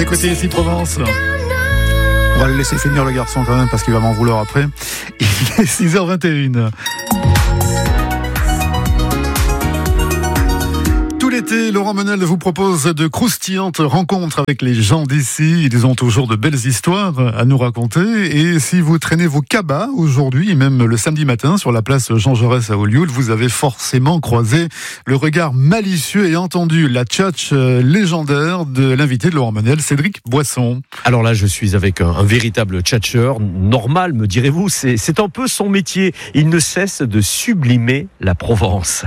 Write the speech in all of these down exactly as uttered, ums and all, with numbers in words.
écoutez ici Provence. On va le laisser finir le garçon quand même parce qu'il va m'en vouloir après. Il est six heures vingt et une. Tout l'été, Laurent Menel vous propose de croustillantes rencontres avec les gens d'ici. Ils ont toujours de belles histoires à nous raconter. Et si vous traînez vos cabas aujourd'hui, et même le samedi matin, sur la place Jean Jaurès à Olioul, vous avez forcément croisé le regard malicieux et entendu la tchatche légendaire de l'invité de Laurent Menel, Cédric Boisson. Alors là, je suis avec un, un véritable tchatcheur. Normal, me direz-vous, c'est, c'est un peu son métier. Il ne cesse de sublimer la Provence.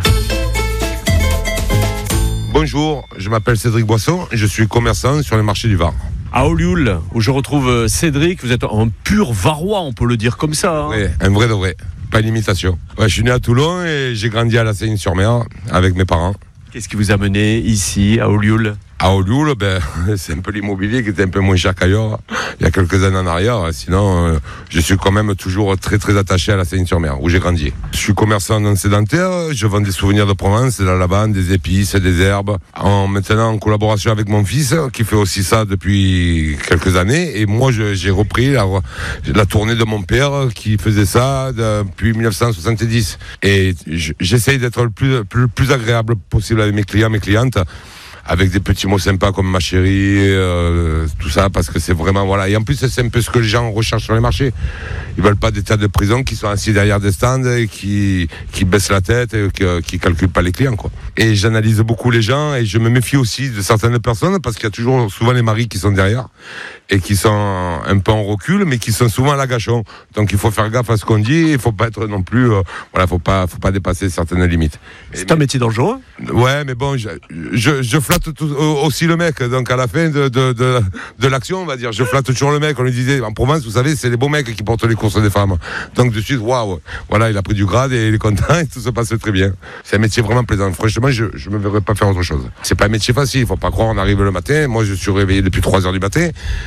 Bonjour, je m'appelle Cédric Boisson, je suis commerçant sur les marchés du Var. À Olioul, où je retrouve Cédric, vous êtes un pur Varois, on peut le dire comme ça. Hein. Oui, un vrai de vrai, pas une imitation. Ouais, je suis né à Toulon et j'ai grandi à la Seigne-sur-Mer avec mes parents. Qu'est-ce qui vous a mené ici, à Olioul ? À Olioul, ben, c'est un peu l'immobilier qui était un peu moins cher qu'ailleurs, il y a quelques années en arrière. Sinon, euh, je suis quand même toujours très très attaché à la Seigne-sur-Mer, où j'ai grandi. Je suis commerçant non sédentaire, je vends des souvenirs de Provence, de la lavande, des épices, des herbes. En, maintenant en collaboration avec mon fils, qui fait aussi ça depuis quelques années. Et moi, je, j'ai repris la, la tournée de mon père, qui faisait ça depuis dix-neuf cent soixante-dix. Et j'essaye d'être le plus, plus, plus agréable possible avec mes clients, mes clientes, avec des petits mots sympas comme ma chérie, euh, tout ça, parce que c'est vraiment, voilà. Et en plus, c'est un peu ce que les gens recherchent sur les marchés. Ils veulent pas des tas de prison qui sont assis derrière des stands et qui, qui baissent la tête et qui, qui calculent pas les clients, quoi. Et j'analyse beaucoup les gens et je me méfie aussi de certaines personnes parce qu'il y a toujours souvent les maris qui sont derrière et qui sont un peu en recul, mais qui sont souvent à l'agachon. Donc il faut faire gaffe à ce qu'on dit, il faut pas être non plus, euh, voilà, faut pas, faut pas dépasser certaines limites. C'est et, un métier dangereux. Ouais, mais bon, je, je, je flatte tout, aussi le mec. Donc à la fin de, de, de, de l'action, on va dire, je flatte toujours le mec. On lui disait, en Provence, vous savez, c'est les beaux mecs qui portent les courses des femmes. Donc de suite, waouh, voilà, il a pris du grade et il est content et tout se passe très bien. C'est un métier vraiment plaisant. Franchement, je, je me verrais pas faire autre chose. C'est pas un métier facile, il faut pas croire, on arrive le matin. Moi, je suis réveillé depuis trois heures du matin.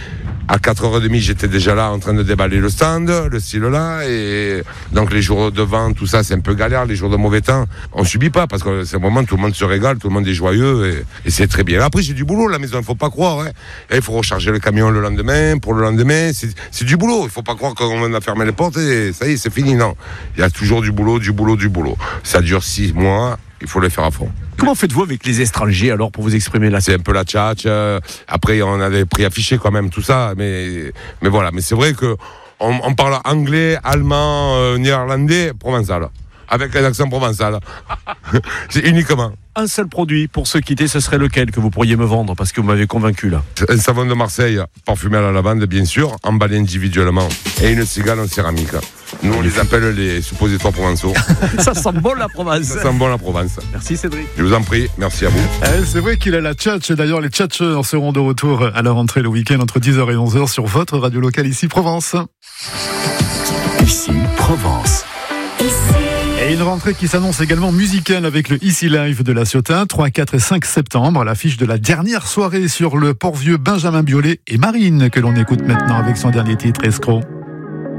À quatre heures trente, j'étais déjà là en train de déballer le stand, le style là, et donc les jours de vent, tout ça, c'est un peu galère, les jours de mauvais temps, on subit pas, parce que c'est un moment où tout le monde se régale, tout le monde est joyeux, et, et c'est très bien. Après, j'ai du boulot à la maison, il faut pas croire, hein. Et il faut recharger le camion le lendemain, pour le lendemain, c'est, c'est du boulot, il faut pas croire qu'on a fermé les portes et ça y est, c'est fini, non. Il y a toujours du boulot, du boulot, du boulot. Ça dure six mois, il faut le faire à fond. Comment faites-vous avec les étrangers alors pour vous exprimer là? C'est un peu la tchatche. Euh, après, on a des prix affichés quand même, tout ça. Mais, mais voilà. Mais c'est vrai que on, on parle anglais, allemand, euh, néerlandais, provençal, avec un accent provençal. C'est uniquement. Un seul produit pour se quitter, ce serait lequel que vous pourriez me vendre? Parce que vous m'avez convaincu là. Un savon de Marseille, parfumé à la lavande, bien sûr, emballé individuellement, et une cigale en céramique. Nous, on les appelle les suppositoires provençaux. Ça sent bon la Provence. Ça sent bon la Provence. Merci Cédric. Je vous en prie, merci à vous. Eh, c'est vrai qu'il a la tchatche. D'ailleurs, les tchatcheurs seront de retour à la rentrée le week-end entre dix heures et onze heures sur votre radio locale ici Provence. Ici Provence. Et une rentrée qui s'annonce également musicale avec le Ici Live de la Ciotat, trois, quatre et cinq septembre, à l'affiche de la dernière soirée sur le Port-Vieux, Benjamin Biolay et Marine, que l'on écoute maintenant avec son dernier titre, Escroc.